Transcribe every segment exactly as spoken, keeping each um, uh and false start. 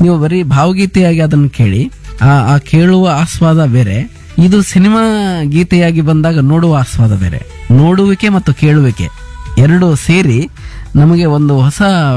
ನೀವು ಬರೀ ಭಾವಗೀತೆಯಾಗಿ ಅದನ್ನು ಕೇಳಿ ಆ ಆ ಕೇಳುವ ಆಸ್ವಾದ ಬೇರೆ, ಇದು ಸಿನಿಮಾ ಗೀತೆಯಾಗಿ ಬಂದಾಗ ನೋಡುವ ಆಸ್ವಾದ ಬೇರೆ. ನೋಡುವಿಕೆ ಮತ್ತು ಕೇಳುವಿಕೆ ಎರಡು ಸೇರಿ ನಮಗೆ ಒಂದು ಹೊಸ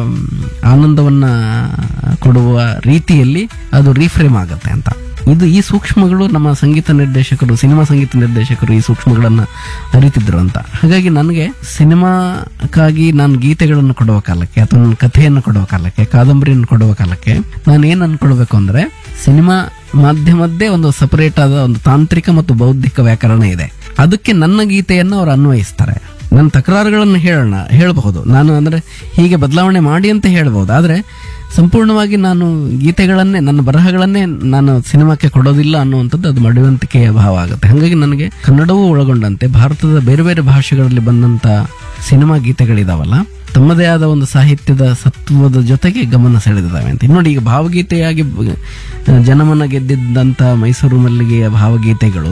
ಆನಂದವನ್ನ ಕೊಡುವ ರೀತಿಯಲ್ಲಿ ಅದು ರೀಫ್ರೇಮ್ ಆಗತ್ತೆ ಅಂತ. ಇದು ಈ ಸೂಕ್ಷ್ಮಗಳು ನಮ್ಮ ಸಂಗೀತ ನಿರ್ದೇಶಕರು, ಸಿನಿಮಾ ಸಂಗೀತ ನಿರ್ದೇಶಕರು ಈ ಸೂಕ್ಷ್ಮಗಳನ್ನ ಅರಿತಿದ್ರು ಅಂತ. ಹಾಗಾಗಿ ನನಗೆ ಸಿನಿಮಾಕ್ಕಾಗಿ ನಾನು ಗೀತೆಗಳನ್ನು ಕೊಡುವ ಕಾಲಕ್ಕೆ ಅಥವಾ ನನ್ನ ಕಥೆಯನ್ನು ಕೊಡುವ ಕಾಲಕ್ಕೆ, ಕಾದಂಬರಿಯನ್ನು ಕೊಡುವ ಕಾಲಕ್ಕೆ ನಾನು ಏನ್ ಅನ್ಕೊಳ್ಬೇಕು ಅಂದ್ರೆ, ಸಿನಿಮಾ ಮಾಧ್ಯಮದ್ದೇ ಒಂದು ಸಪರೇಟ್ ಆದ ಒಂದು ತಾಂತ್ರಿಕ ಮತ್ತು ಬೌದ್ಧಿಕ ವ್ಯಾಕರಣ ಇದೆ. ಅದಕ್ಕೆ ನನ್ನ ಗೀತೆಯನ್ನು ಅವರು ಅನ್ವಯಿಸ್ತಾರೆ. ನನ್ನ ತಕರಾರುಗಳನ್ನು ಹೇಳೋಣ ಹೇಳಬಹುದು ನಾನು, ಅಂದ್ರೆ ಹೀಗೆ ಬದಲಾವಣೆ ಮಾಡಿ ಅಂತ ಹೇಳ್ಬಹುದು. ಆದ್ರೆ ಸಂಪೂರ್ಣವಾಗಿ ನಾನು ಗೀತೆಗಳನ್ನೇ, ನನ್ನ ಬರಹಗಳನ್ನೇ ನಾನು ಸಿನಿಮಾಕ್ಕೆ ಕೊಡೋದಿಲ್ಲ ಅನ್ನುವಂಥದ್ದು ಅದು ಮಡಿವಂತಿಕೆಯ ಭಾವ ಆಗುತ್ತೆ. ಹಾಗಾಗಿ ನನಗೆ ಕನ್ನಡವೂ ಒಳಗೊಂಡಂತೆ ಭಾರತದ ಬೇರೆ ಬೇರೆ ಭಾಷೆಗಳಲ್ಲಿ ಬಂದಂತ ಸಿನಿಮಾ ಗೀತೆಗಳಿದಾವಲ್ಲ, ತಮ್ಮದೇ ಆದ ಒಂದು ಸಾಹಿತ್ಯದ ಸತ್ವದ ಜೊತೆಗೆ ಗಮನ ಸೆಳೆದಿದ್ದಾವೆ ಅಂತ. ನೋಡಿ, ಈಗ ಭಾವಗೀತೆಯಾಗಿ ಜನಮನ ಗೆದ್ದಿದ್ದಂತ ಮೈಸೂರು ಮಲ್ಲಿಗೆಯ ಭಾವಗೀತೆಗಳು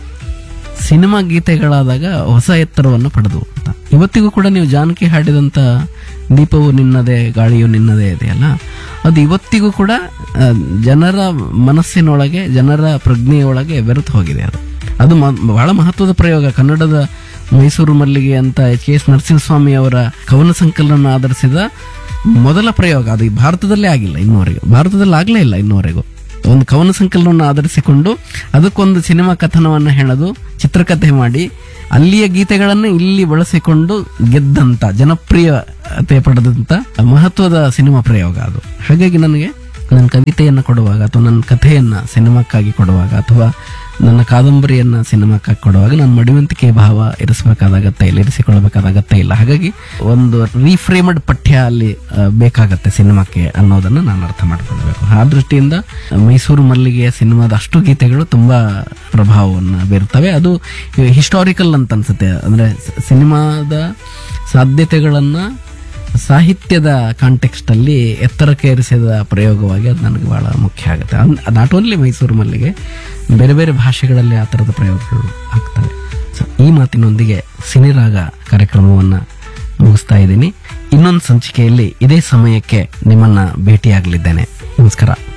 ಸಿನಿಮಾ ಗೀತೆಗಳಾದಾಗ ಹೊಸ ಎತ್ತರವನ್ನು ಪಡೆದು ಅಂತ. ಇವತ್ತಿಗೂ ಕೂಡ ನೀವು ಜಾನಕಿ ಹಾಡಿದಂತ ದೀಪವು ನಿನ್ನದೇ ಗಾಳಿಯು ನಿನ್ನದೇ ಇದೆಯಲ್ಲ, ಅದು ಇವತ್ತಿಗೂ ಕೂಡ ಜನರ ಮನಸ್ಸಿನೊಳಗೆ, ಜನರ ಪ್ರಜ್ಞೆಯೊಳಗೆ ಬೆರೆತು ಹೋಗಿದೆ. ಅದು ಅದು ಬಹಳ ಮಹತ್ವದ ಪ್ರಯೋಗ. ಕನ್ನಡದ ಮೈಸೂರು ಮಲ್ಲಿಗೆ ಅಂತ ಎಚ್ ಕೆ ಎಸ್ ನರಸಿಂಹಸ್ವಾಮಿ ಅವರ ಕವನ ಸಂಕಲನ ಆಧರಿಸಿದ ಮೊದಲ ಪ್ರಯೋಗ. ಅದು ಭಾರತದಲ್ಲೇ ಆಗಿಲ್ಲ ಇನ್ನೂವರೆಗೂ, ಭಾರತದಲ್ಲಿ ಆಗ್ಲೇ ಇಲ್ಲ ಇನ್ನೂವರೆಗೂ. ಒಂದು ಕವನ ಸಂಕಲನವನ್ನು ಆಧರಿಸಿಕೊಂಡು ಅದಕ್ಕೊಂದು ಸಿನಿಮಾ ಕಥನವನ್ನು ಹೆಣೆದು ಚಿತ್ರಕಥೆ ಮಾಡಿ ಅಲ್ಲಿಯ ಗೀತೆಗಳನ್ನು ಇಲ್ಲಿ ಬಳಸಿಕೊಂಡು ಗೆದ್ದಂತ, ಜನಪ್ರಿಯತೆ ಪಡೆದಂತ ಮಹತ್ವದ ಸಿನಿಮಾ ಪ್ರಯೋಗ ಅದು. ಹಾಗಾಗಿ ನನಗೆ ನನ್ನ ಕವಿತೆಯನ್ನು ಕೊಡುವಾಗ ಅಥವಾ ನನ್ನ ಕಥೆಯನ್ನ ಸಿನಿಮಾಕ್ಕಾಗಿ ಕೊಡುವಾಗ ಅಥವಾ ನನ್ನ ಕಾದಂಬರಿಯನ್ನ ಸಿನಿಮಾಕ್ಕಾಗಿ ಕೊಡುವಾಗ ನಾನು ಮಡಿವಂತಿಕೆಯ ಭಾವ ಇರಿಸಬೇಕಾದ ಅಗತ್ಯ ಇಲ್ಲ, ಇರಿಸಿಕೊಳ್ಳಬೇಕಾದ ಅಗತ್ಯ ಇಲ್ಲ. ಹಾಗಾಗಿ ಒಂದು ರೀಫ್ರೇಮ್ಡ್ ಪಠ್ಯ ಅಲ್ಲಿ ಬೇಕಾಗತ್ತೆ ಸಿನಿಮಾಕ್ಕೆ ಅನ್ನೋದನ್ನ ನಾನು ಅರ್ಥ ಮಾಡ್ಕೊಳ್ಬೇಕು. ಆ ದೃಷ್ಟಿಯಿಂದ ಮೈಸೂರು ಮಲ್ಲಿಗೆಯ ಸಿನಿಮಾದ ಅಷ್ಟು ಗೀತೆಗಳು ತುಂಬಾ ಪ್ರಭಾವವನ್ನು ಬೀರ್ತವೆ. ಅದು ಹಿಸ್ಟಾರಿಕಲ್ ಅಂತ ಅನ್ಸುತ್ತೆ. ಅಂದ್ರೆ ಸಿನಿಮಾದ ಸಾಧ್ಯತೆಗಳನ್ನ ಸಾಹಿತ್ಯದ ಕಾಂಟೆಕ್ಸ್ಟ್ ಅಲ್ಲಿ ಎತ್ತರಕ್ಕೆ ಏರಿಸಿದ ಪ್ರಯೋಗವಾಗಿ ಅದು ನನಗೆ ಬಹಳ ಮುಖ್ಯ ಆಗುತ್ತೆ. ನಾಟ್ ಓನ್ಲಿ ಮೈಸೂರು ಮಲ್ಲಿಗೆ, ಬೇರೆ ಬೇರೆ ಭಾಷೆಗಳಲ್ಲಿ ಆ ಥರದ ಪ್ರಯೋಗಗಳು ಆಗ್ತವೆ. ಸೊ ಈ ಮಾತಿನೊಂದಿಗೆ ಸಿನಿರಾಗ ಕಾರ್ಯಕ್ರಮವನ್ನ ಮುಗಿಸ್ತಾ ಇದ್ದೀನಿ. ಇನ್ನೊಂದು ಸಂಚಿಕೆಯಲ್ಲಿ ಇದೇ ಸಮಯಕ್ಕೆ ನಿಮ್ಮನ್ನ ಭೇಟಿಯಾಗಲಿದ್ದೇನೆ. ನಮಸ್ಕಾರ.